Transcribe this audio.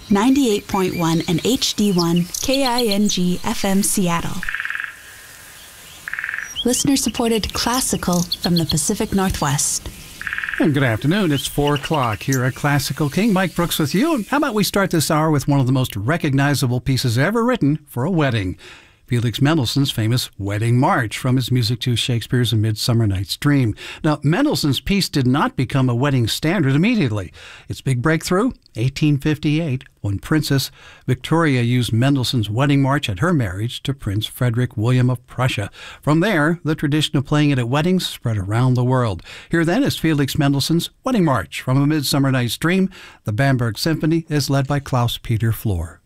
98.1 and HD1 KING FM Seattle. Listener-supported classical from the Pacific Northwest. And good afternoon. It's 4 o'clock here at Classical King. Mike Brooks with you. How about we start this hour with one of the most recognizable pieces ever written for a wedding? Felix Mendelssohn's famous Wedding March from his music to Shakespeare's A Midsummer Night's Dream. Now, Mendelssohn's piece did not become a wedding standard immediately. Its big breakthrough, 1858, when Princess Victoria used Mendelssohn's Wedding March at her marriage to Prince Frederick William of Prussia. From there, the tradition of playing it at weddings spread around the world. Here then is Felix Mendelssohn's Wedding March from A Midsummer Night's Dream. The Bamberg Symphony is led by Klaus Peter Flor.